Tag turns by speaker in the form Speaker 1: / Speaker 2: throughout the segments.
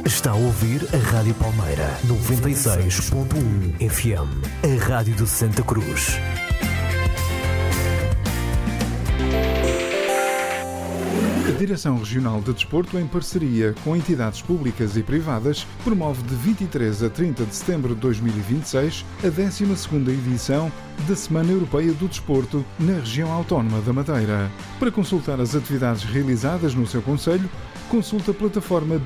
Speaker 1: Está a ouvir a Rádio Palmeira 96.1 FM, a Rádio de Santa Cruz.
Speaker 2: A Direção Regional de Desporto, em parceria com entidades públicas e privadas, promove de 23 a 30 de setembro de 2026 a 12ª edição da Semana Europeia do Desporto na região autónoma da Madeira. Para consultar as atividades realizadas no seu concelho, consulte a plataforma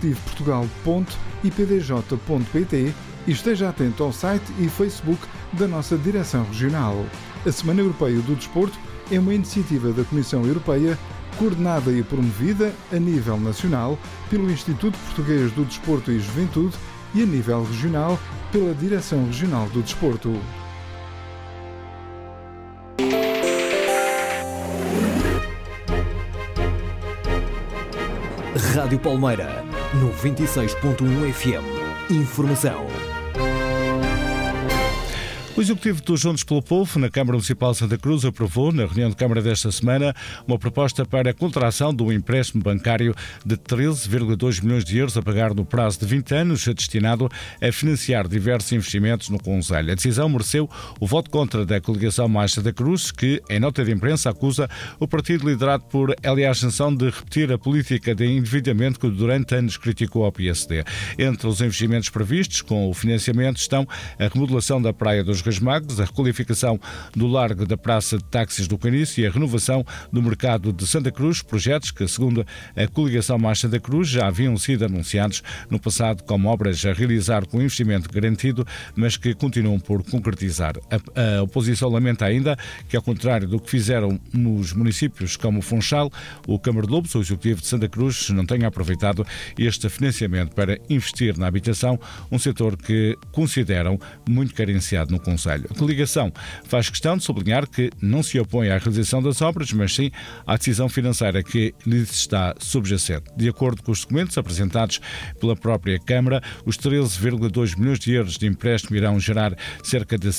Speaker 2: beactiveportugal.ipdj.pt e esteja atento ao site e Facebook da nossa Direção Regional. A Semana Europeia do Desporto é uma iniciativa da Comissão Europeia coordenada e promovida a nível nacional pelo Instituto Português do Desporto e Juventude e a nível regional pela Direção Regional do Desporto.
Speaker 1: Rádio Palmeira 96.1 FM. Informação.
Speaker 3: O Executivo do Juntos pelo Povo, na Câmara Municipal de Santa Cruz, aprovou, na reunião de Câmara desta semana, uma proposta para a contração do empréstimo bancário de 13,2 milhões de euros a pagar no prazo de 20 anos, destinado a financiar diversos investimentos no concelho. A decisão mereceu o voto contra da coligação Mais Santa Cruz, que, em nota de imprensa, acusa o partido liderado por Elia Ascensão de repetir a política de endividamento que durante anos criticou ao PSD. Entre os investimentos previstos com o financiamento estão a remodelação da Praia dos Reis Magos, a requalificação do largo da Praça de Táxis do Caniço e a renovação do mercado de Santa Cruz, projetos que, segundo a coligação Mais Santa Cruz, já haviam sido anunciados no passado como obras a realizar com investimento garantido, mas que continuam por concretizar. A oposição lamenta ainda que, ao contrário do que fizeram nos municípios como Funchal, o Câmara de Lobos, o Executivo de Santa Cruz, não tenha aproveitado este financiamento para investir na habitação, um setor que consideram muito carenciado no concelho. A coligação faz questão de sublinhar que não se opõe à realização das obras, mas sim à decisão financeira que lhes está subjacente. De acordo com os documentos apresentados pela própria Câmara, os 13,2 milhões de euros de empréstimo irão gerar cerca de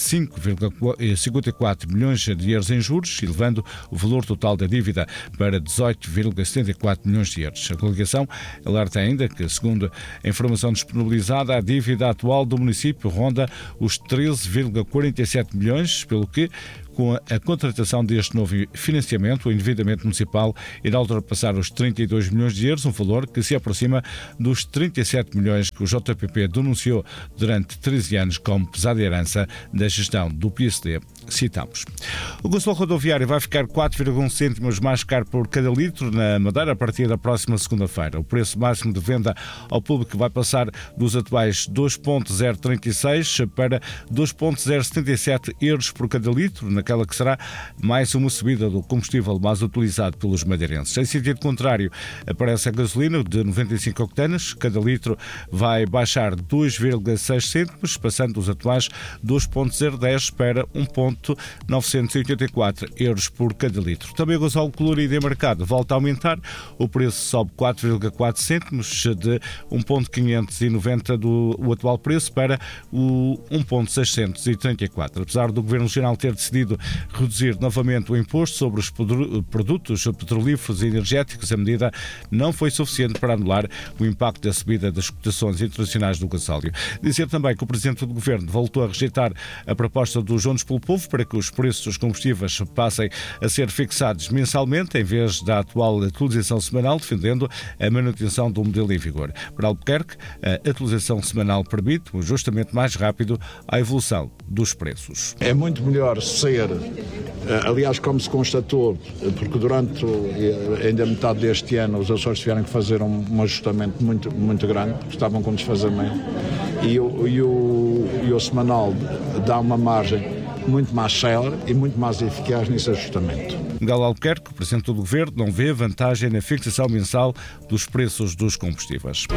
Speaker 3: 5,54 milhões de euros em juros, elevando o valor total da dívida para 18,74 milhões de euros. A coligação alerta ainda que, segundo a informação disponibilizada, a dívida atual do município ronda os 13,47 milhões, pelo que, com a contratação deste novo financiamento, o endividamento municipal irá ultrapassar os 32 milhões de euros, um valor que se aproxima dos 37 milhões que o JPP denunciou durante 13 anos como pesada herança da gestão do PSD. Citamos. O consumo rodoviário vai ficar 4,1 cêntimos mais caro por cada litro na Madeira a partir da próxima segunda-feira. O preço máximo de venda ao público vai passar dos atuais 2,036 para 2,077 euros por cada litro, naquela que será mais uma subida do combustível mais utilizado pelos madeirenses. Em sentido contrário, aparece a gasolina de 95 octanas. Cada litro vai baixar 2,6 cêntimos, passando dos atuais 2,010 para 1,984 euros por cada litro. Também o gasóleo colorido em mercado volta a aumentar. O preço sobe 4,4 cêntimos, de 1,590 do atual preço para o 1,634. Apesar do Governo Regional ter decidido reduzir novamente o imposto sobre os produtos petrolíferos e energéticos, a medida não foi suficiente para anular o impacto da subida das cotações internacionais do gasóleo. Dizer também que o Presidente do Governo voltou a rejeitar a proposta do Juntos pelo Povo para que os preços dos combustíveis passem a ser fixados mensalmente em vez da atual atualização semanal, defendendo a manutenção do modelo em vigor. Para Albuquerque, a atualização semanal permite um ajustamento mais rápido à evolução dos preços.
Speaker 4: É muito melhor ser, aliás, como se constatou, porque durante ainda metade deste ano os Açores tiveram que fazer um ajustamento muito grande, porque estavam com desfazamento, e o semanal dá uma margem muito mais célere e muito mais eficaz nesse ajustamento.
Speaker 3: Miguel Albuquerque, o Presidente do Governo, não vê vantagem na fixação mensal dos preços dos combustíveis.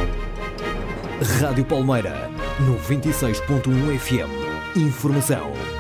Speaker 1: Rádio Palmeira 96.1 FM. Informação.